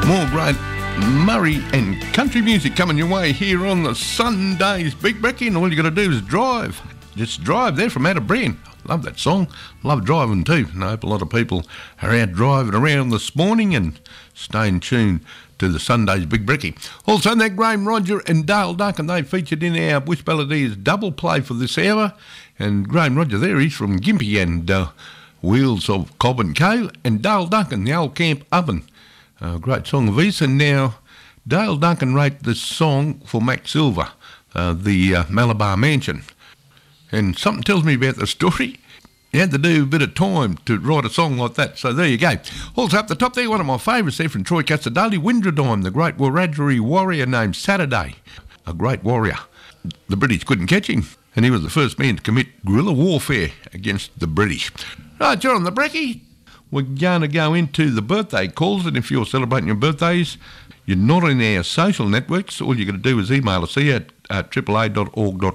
More great Murray and country music coming your way here on the Sunday's Big Brekkie, and all you got to do is drive. Just drive there from Atterbury. Love that song. Love driving too. And I hope a lot of people are out driving around this morning and staying tuned to the Sunday's Big Brekkie. Also, that Graham Roger and Dale Duncan, they featured in our Bush Balladeers double play for this hour. And Graham Roger there, he's from Gympie and Wheels of Cobb and Co. And Dale Duncan, the Old Camp Oven. Great song of his. And now Dale Duncan wrote this song for Mac Silver, the Malabar Mansion. And something tells me about the story. You had to do a bit of time to write a song like that. So there you go. Also up the top there, one of my favourites there from Troy Casadale, Windradime, the great Wiradjuri warrior named Saturday. A great warrior. The British couldn't catch him, and he was the first man to commit guerrilla warfare against the British. Right, you're on the Brekkie. We're going to go into the birthday calls, and if you're celebrating your birthdays, you're not in our social networks, all you've got to do is email us here at aaa.org.au,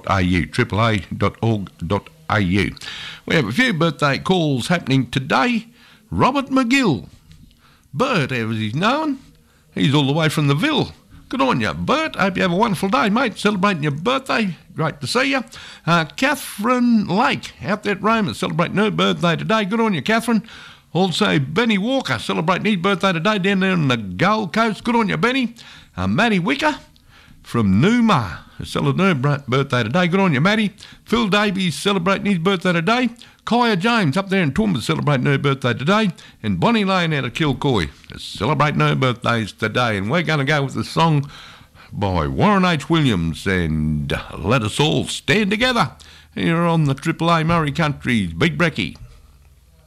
aaa.org.au. We have a few birthday calls happening today. Robert McGill. Bert, as he's known, he's all the way from the Ville. Good on you, Bert. Hope you have a wonderful day, mate, celebrating your birthday. Great to see you. Catherine Lake, out there at Roma, celebrating her birthday today. Good on you, Catherine. Also, Benny Walker, celebrating his birthday today down there on the Gold Coast. Good on you, Benny. Matty Wicker from Newmar, celebrating her birthday today. Good on you, Matty. Phil Davies celebrating his birthday today. Kaya James up there in Toowoomba celebrating her birthday today. And Bonnie Lane out of Kilcoy celebrating her birthdays today. And we're going to go with the song by Warren H. Williams and Let Us All Stand Together here on the Triple A Murray Country's Big Brekkie.